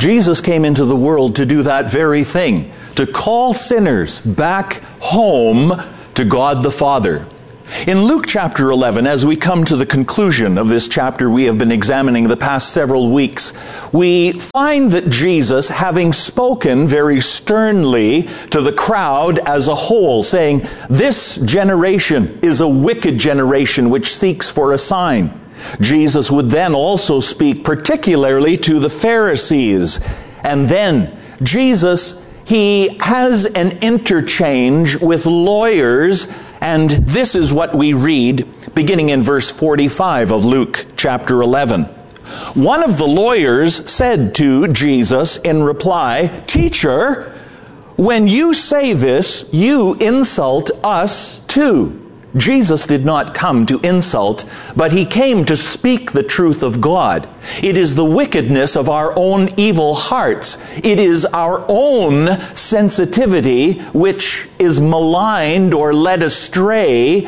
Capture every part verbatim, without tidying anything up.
Jesus came into the world to do that very thing, to call sinners back home to God the Father. In Luke chapter eleven, as we come to the conclusion of this chapter we have been examining the past several weeks, we find that Jesus, having spoken very sternly to the crowd as a whole, saying, "This generation is a wicked generation which seeks for a sign," Jesus would then also speak particularly to the Pharisees. And then Jesus, he has an interchange with lawyers. And this is what we read beginning in verse forty-five of Luke chapter eleven. One of the lawyers said to Jesus in reply, "Teacher, when you say this, you insult us too." Jesus did not come to insult, but he came to speak the truth of God. It is the wickedness of our own evil hearts. It is our own sensitivity which is maligned or led astray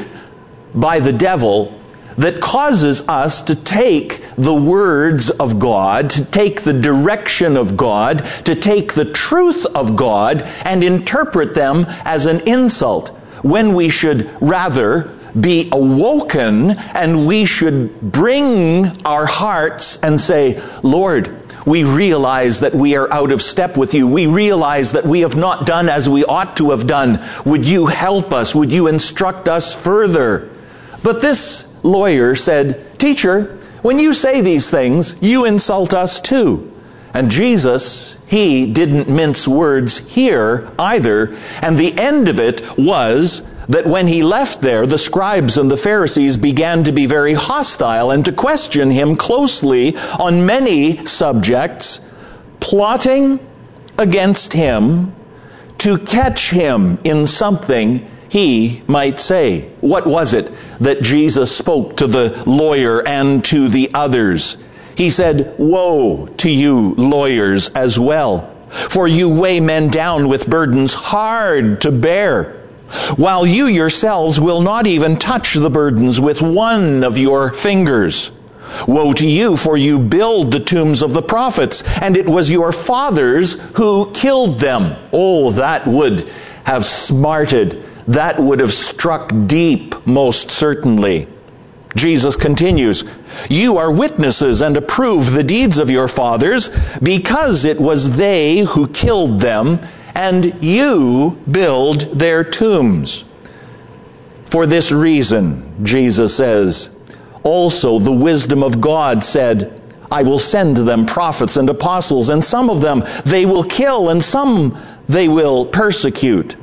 by the devil that causes us to take the words of God, to take the direction of God, to take the truth of God and interpret them as an insult, when we should rather be awoken and we should bring our hearts and say, "Lord, we realize that we are out of step with you. We realize that we have not done as we ought to have done. Would you help us? Would you instruct us further?" But this lawyer said, "Teacher, when you say these things, you insult us too." And Jesus, he didn't mince words here either. And the end of it was that when he left there, the scribes and the Pharisees began to be very hostile and to question him closely on many subjects, plotting against him to catch him in something he might say. What was it that Jesus spoke to the lawyer and to the others? He said, "Woe to you lawyers as well, for you weigh men down with burdens hard to bear, while you yourselves will not even touch the burdens with one of your fingers. Woe to you, for you build the tombs of the prophets, and it was your fathers who killed them." Oh, that would have smarted. That would have struck deep, most certainly. Jesus continues, "You are witnesses and approve the deeds of your fathers, because it was they who killed them, and you build their tombs. For this reason," Jesus says, "also the wisdom of God said, I will send to them prophets and apostles, and some of them they will kill, and some they will persecute,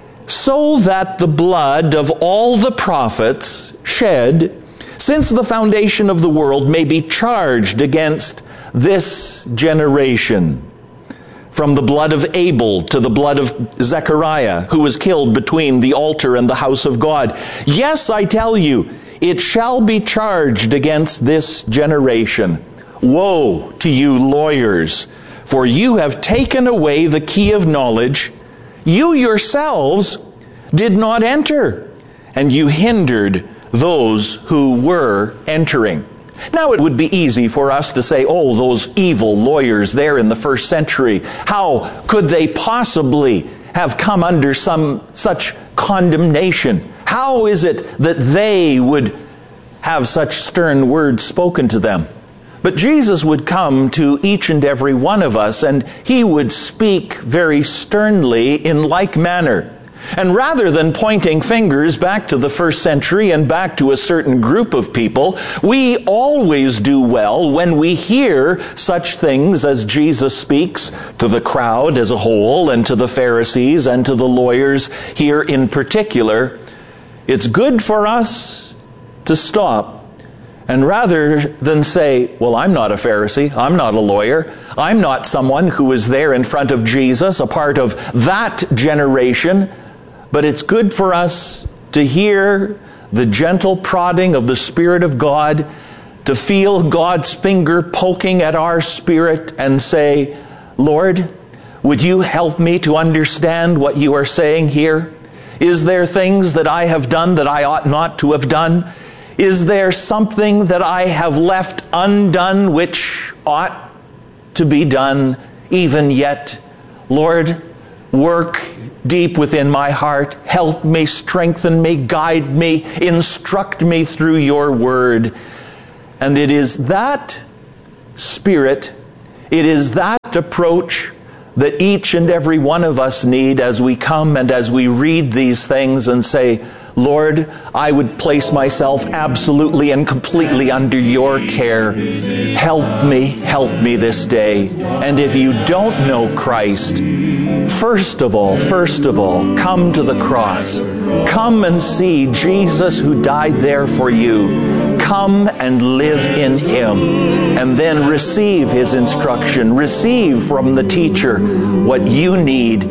so that the blood of all the prophets shed since the foundation of the world may be charged against this generation. From the blood of Abel to the blood of Zechariah, who was killed between the altar and the house of God. Yes, I tell you, it shall be charged against this generation. Woe to you lawyers, for you have taken away the key of knowledge. You yourselves did not enter, and you hindered those who were entering." Now it would be easy for us to say, "Oh, those evil lawyers there in the first century, how could they possibly have come under some such condemnation? How is it that they would have such stern words spoken to them?" But Jesus would come to each and every one of us, and he would speak very sternly in like manner. And rather than pointing fingers back to the first century and back to a certain group of people, we always do well when we hear such things as Jesus speaks to the crowd as a whole and to the Pharisees and to the lawyers here in particular. It's good for us to stop, and rather than say, "Well, I'm not a Pharisee, I'm not a lawyer, I'm not someone who was there in front of Jesus, a part of that generation," but it's good for us to hear the gentle prodding of the Spirit of God, to feel God's finger poking at our spirit and say, "Lord, would you help me to understand what you are saying here? Is there things that I have done that I ought not to have done? Is there something that I have left undone which ought to be done even yet. Lord, work deep within my heart. Help me, strengthen me, guide me, instruct me through your word. And it is that spirit, it is that approach that each and every one of us need as we come and as we read these things and say, Lord, I would place myself absolutely and completely under your care. Help me, help me this day. And if you don't know Christ, first of all, first of all, come to the cross. Come and see Jesus who died there for you. Come and live in Him. And then receive His instruction. Receive from the teacher what you need